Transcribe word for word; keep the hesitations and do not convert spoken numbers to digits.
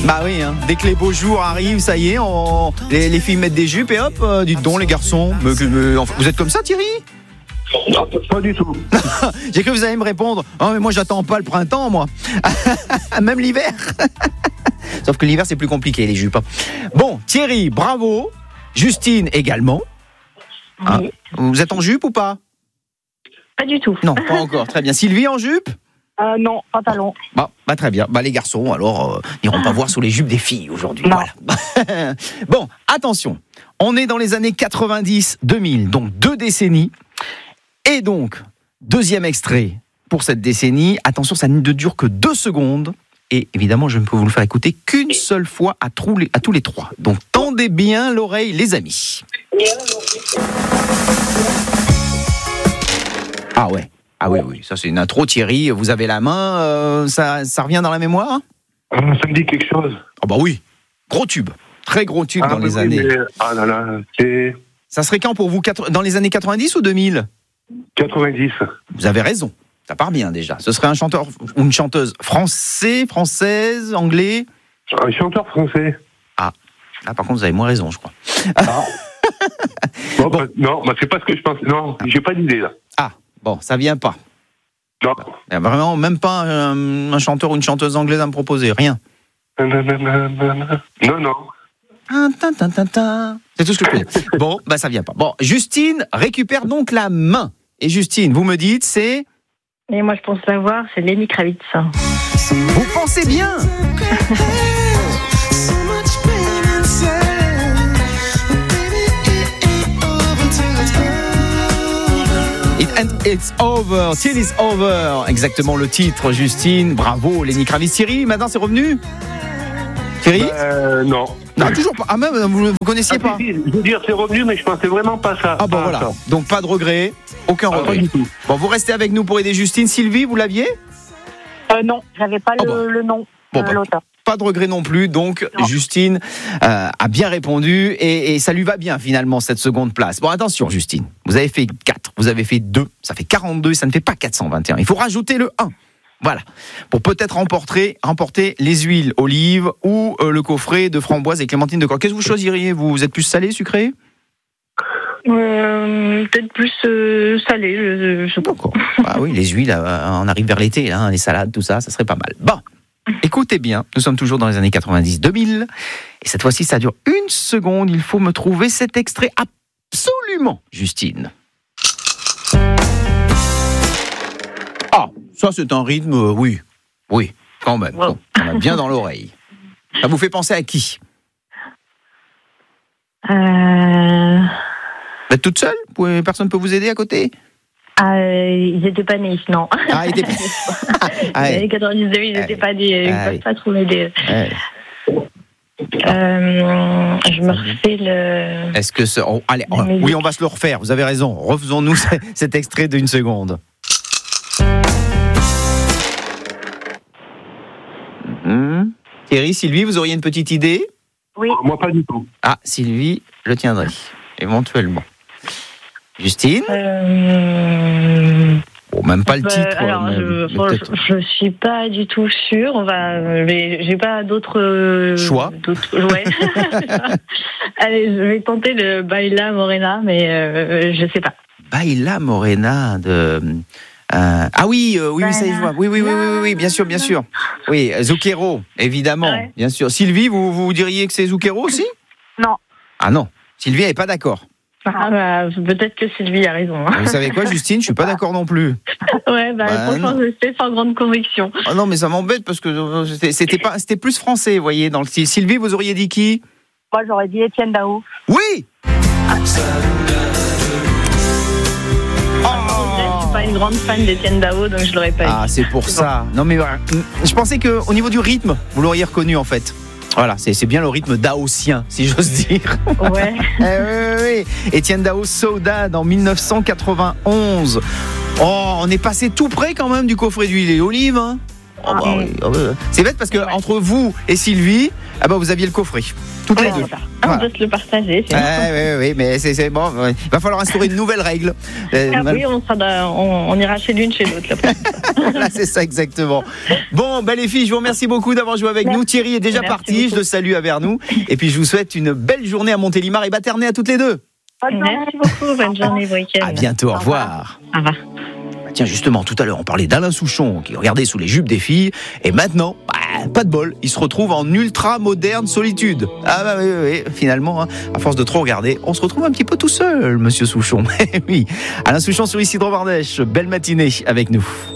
Bah oui, hein. Dès que les beaux jours arrivent, ça y est, on... les, les filles mettent des jupes et hop, euh, dites donc les garçons. Mais, mais, vous êtes comme ça, Thierry? Non, pas du tout. J'ai cru que vous alliez me répondre. Oh, mais moi, j'attends pas le printemps, moi. Même l'hiver. Sauf que l'hiver, c'est plus compliqué, les jupes. Bon, Thierry, bravo. Justine également. Oui. Hein, vous êtes en jupe ou pas? Pas du tout. Non, pas encore. Très bien. Sylvie, en jupe? Euh, non, pantalon. Bah, bah très bien. Bah les garçons, alors, euh, n'iront pas voir sous les jupes des filles aujourd'hui. Non. Voilà. Bon, attention. On est dans les années quatre-vingt-dix deux mille, donc deux décennies. Et donc, deuxième extrait pour cette décennie. Attention, ça ne dure que deux secondes. Et évidemment, je ne peux vous le faire écouter qu'une seule fois à, trou- à tous les trois. Donc, tendez bien l'oreille, les amis. Ah ouais. Ah oui, oui, ça c'est une intro, Thierry. Vous avez la main, euh, ça, ça revient dans la mémoire? Ah, ça me dit quelque chose. Ah bah oui, gros tube. Très gros tube Ah, dans les oui, années. mais... Ah là là, c'est Ça serait quand pour vous? Dans les années quatre-vingt-dix ou deux mille? quatre-vingt-dix. Vous avez raison. Ça part bien déjà. Ce serait un chanteur ou une chanteuse français, française, anglais? Un chanteur français. Ah, là par contre vous avez moins raison, je crois. Ah. bon, bah, non, bah, c'est pas ce que je pense. Non, j'ai pas d'idée là. Ah, bon, ça vient pas. Non. Il y a vraiment même pas un, un chanteur ou une chanteuse anglaise à me proposer, rien. Non, non. C'est tout ce que je peux dire. Bon, bah ça vient pas. Bon, Justine récupère donc la main. Et Justine, vous me dites, c'est... Et moi, je pense savoir, c'est Lenny Kravitz. Vous pensez bien. It and it's over, till it's over. Exactement le titre, Justine. Bravo, Lenny Kravitz. Thierry, maintenant c'est revenu? Thierry? Euh, non. Non, toujours pas. Ah, même, vous ne connaissiez Ah, pas? si, si, je veux dire, c'est revenu, mais je pensais vraiment pas ça. Ah bon, pas voilà. ça. Donc pas de regret, aucun Ah, regret. pas du tout. Bon, vous restez avec nous pour aider Justine. Sylvie, vous l'aviez? Euh, non, j'avais pas Oh le, bon. le nom Bon, de bah. l'auteur. Pas de regret non plus, donc Non. Justine euh, a bien répondu et, et ça lui va bien finalement cette seconde place. Bon, attention Justine, vous avez fait quatre, vous avez fait deux, ça fait quarante-deux et ça ne fait pas quatre cent vingt et un. Il faut rajouter le un. Voilà, pour peut-être remporter, remporter les huiles olives ou euh, le coffret de framboise et clémentine de Corse. Qu'est-ce que vous choisiriez? Vous êtes plus salé, sucré? Euh, peut-être plus euh, salé, je, je sais pas. D'accord. Ah oui, les huiles, euh, on arrive vers l'été, là, les salades, tout ça, ça serait pas mal. Bon, écoutez bien, nous sommes toujours dans les années quatre-vingt-dix deux mille, et cette fois-ci, ça dure une seconde. Il faut me trouver cet extrait absolument, Justine. Ah, ça c'est un rythme, euh, oui, oui, quand même, Wow. on a bien dans l'oreille. Ça vous fait penser à qui? Euh... Vous êtes toute seule? Vous pouvez- Personne ne peut vous aider à côté? Ah, ils n'étaient pas nés, non. Ah, il était... ah, Les ouais. années quatre-vingt-dix-deux, ils n'étaient Ouais. pas nés, ils ne Ouais. peuvent pas trouver des... Ouais. Euh, je me refais le... Est-ce que ce... oh, allez, oh, oui, on va se le refaire. Vous avez raison. Refaisons-nous cet extrait d'une seconde. Mmh. Thierry, Sylvie, vous auriez une petite idée? Oui. Moi, pas du tout. Ah, Sylvie, je tiendrai éventuellement. Justine? Euh... Bon, même pas le Bah, titre. alors, mais- je, mais bon, peut-être. je, je suis pas du tout sûre. On va, mais j'ai pas d'autres euh, Choix. d'autres, ouais. Allez, je vais tenter le Baila Morena, mais euh, je sais pas. Baila Morena de. euh, ah oui, euh, oui, oui, ça y est, je vois. Oui, oui, oui, oui, oui, oui, bien sûr, bien sûr. Oui, Zucchero, évidemment, Ouais. bien sûr. Sylvie, vous, vous diriez que c'est Zucchero aussi? Non. Ah non, Sylvie, elle n'est pas d'accord. Ah, bah, peut-être que Sylvie a raison. hein. Vous savez quoi, Justine? Je suis pas d'accord non plus. Ouais, bah, Bah, franchement, non. je fais sans grande conviction. Ah non, mais ça m'embête parce que euh, c'était, c'était pas, c'était plus français, vous voyez, dans le style. Sylvie, vous auriez dit qui? Moi, j'aurais dit Étienne Dao. Oui. Je suis pas une grande fan d'Étienne Dao, donc je l'aurais pas Ah, dit. c'est pour ça. Non, mais voilà. Je pensais que au niveau du rythme, vous l'auriez reconnu en fait. Voilà, c'est, c'est bien le rythme daotien, si j'ose dire. Ouais. Eh oui, oui, oui. Étienne Dao, Saudade en dix-neuf cent quatre-vingt-onze. Oh, on est passé tout près quand même du coffret d'huile et olive. Hein. Oh, bah, Ah, oui. Oh, bah, c'est bête parce que Ouais. entre vous et Sylvie, Ah bah vous aviez le coffret, toutes Oui, les deux. voilà. Ah, Voilà. on doit se le partager. c'est Oui, bon. oui, oui, mais c'est, c'est bon. Il va falloir instaurer une nouvelle règle. Euh, Ah oui, on, sera dans- on, on ira chez l'une, chez l'autre. Là. Voilà, c'est ça exactement. Bon, ben les filles, je vous remercie beaucoup d'avoir joué avec Merci. nous. Thierry est déjà Merci parti, beaucoup. je le salue à Vernou. Et puis je vous souhaite une belle journée à Montélimar et Baternay à toutes les deux. Merci beaucoup. Bonne journée, bon week-end. À bientôt, au revoir. Au revoir. Tiens, justement, tout à l'heure, on parlait d'Alain Souchon qui regardait sous les jupes des filles. Et maintenant, bah, pas de bol, il se retrouve en ultra moderne solitude. Ah bah oui, oui, oui. Finalement, hein, à force de trop regarder, on se retrouve un petit peu tout seul, monsieur Souchon. Oui, Alain Souchon sur Isidro Bardèche. Belle matinée avec nous.